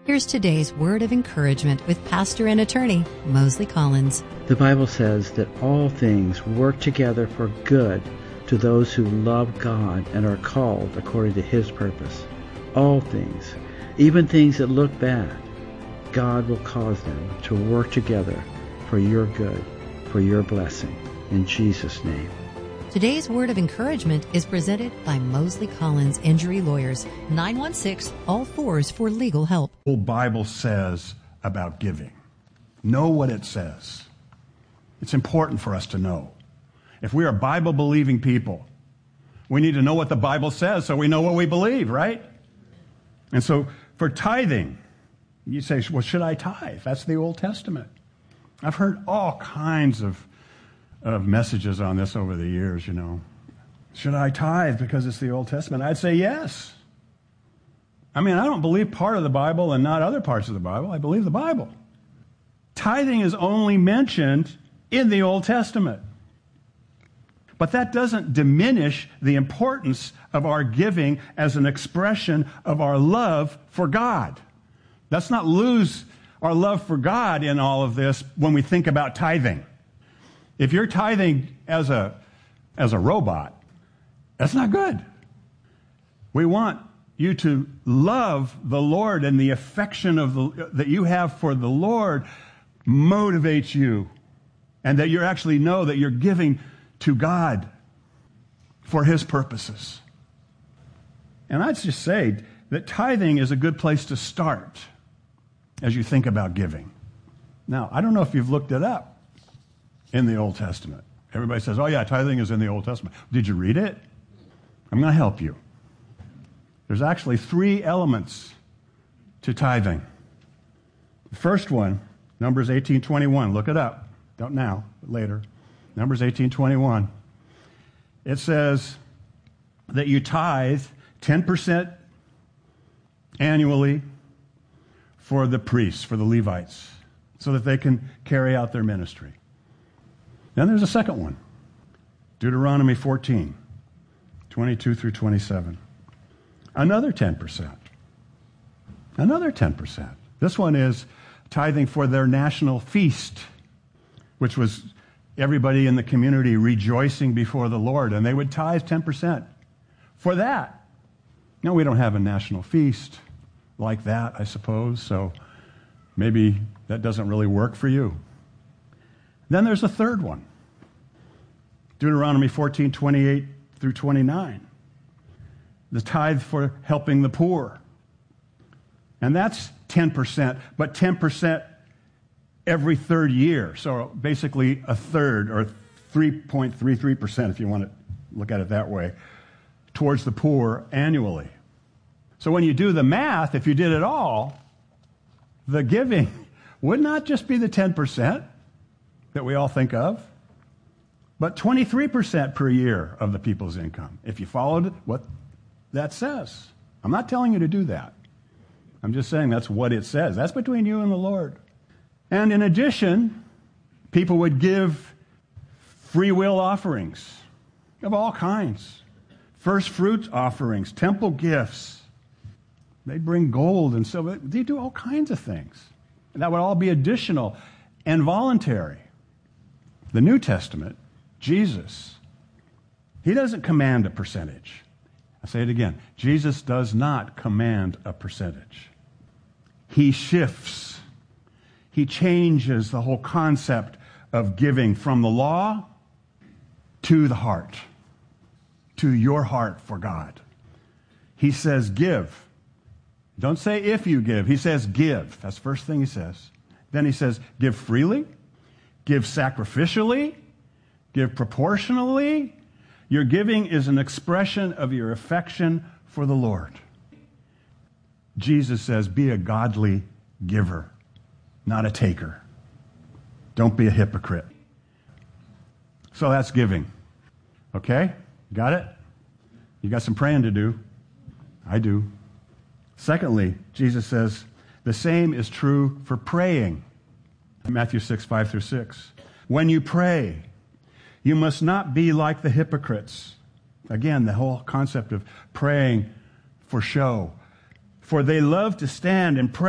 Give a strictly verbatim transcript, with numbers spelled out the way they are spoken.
Here's today's word of encouragement with pastor and attorney Mosley Collins. The Bible says that all things work together for good to those who love God and are called according to His purpose. All things, even things that look bad, God will cause them to work together for your good, for your blessing. In Jesus' name. Today's word of encouragement is presented by Mosley Collins Injury Lawyers, nine one six, all fours for legal help. The Bible says about giving. Know what it says. It's important for us to know. If we are Bible-believing people, we need to know what the Bible says so we know what we believe, right? And so for tithing, you say, well, should I tithe? That's the Old Testament. I've heard all kinds of of messages on this over the years, you know. Should I tithe because it's the Old Testament? I'd say yes. I mean, I don't believe part of the Bible and not other parts of the Bible. I believe the Bible. Tithing is only mentioned in the Old Testament. But that doesn't diminish the importance of our giving as an expression of our love for God. Let's not lose our love for God in all of this when we think about tithing. If you're tithing as a, as a robot, that's not good. We want you to love the Lord, and the affection of the, that you have for the Lord motivates you, and that you actually know that you're giving to God for His purposes. And I'd just say that tithing is a good place to start as you think about giving. Now, I don't know if you've looked it up in the Old Testament. Everybody says, oh yeah, tithing is in the Old Testament. Did you read it? I'm going to help you. There's actually three elements to tithing. The first one, Numbers eighteen twenty-one. Look it up. Don't now, but later. Numbers eighteen twenty-one. It says that you tithe ten percent annually for the priests, for the Levites, so that they can carry out their ministry. Then there's a second one. Deuteronomy fourteen, twenty-two through twenty-seven. Another ten percent. Another ten percent. This one is tithing for their national feast, which was everybody in the community rejoicing before the Lord, and they would tithe ten percent for that. Now, we don't have a national feast like that, I suppose, so maybe that doesn't really work for you. Then there's a third one. Deuteronomy fourteen, twenty-eight through twenty-nine. The tithe for helping the poor. And that's ten percent, but ten percent every third year. So basically a third, or three point three three percent, if you want to look at it that way, towards the poor annually. So when you do the math, if you did it all, the giving would not just be the ten percent that we all think of, but twenty-three percent per year of the people's income, if you followed what that says. I'm not telling you to do that. I'm just saying that's what it says. That's between you and the Lord. And in addition, people would give free will offerings of all kinds. First fruits offerings, temple gifts. They'd bring gold and silver. They do all kinds of things. And that would all be additional and voluntary. The New Testament, Jesus, He doesn't command a percentage. I say it again. Jesus does not command a percentage. He shifts. He changes the whole concept of giving from the law to the heart, to your heart for God. He says give. Don't say if you give. He says give. That's the first thing He says. Then He says give freely, give sacrificially, give proportionally. Your giving is an expression of your affection for the Lord. Jesus says, be a godly giver, not a taker. Don't be a hypocrite. So that's giving. Okay? Got it? You got some praying to do. I do. Secondly, Jesus says, the same is true for praying. Matthew six, five through six. When you pray, you must not be like the hypocrites. Again, the whole concept of praying for show. For they love to stand and pray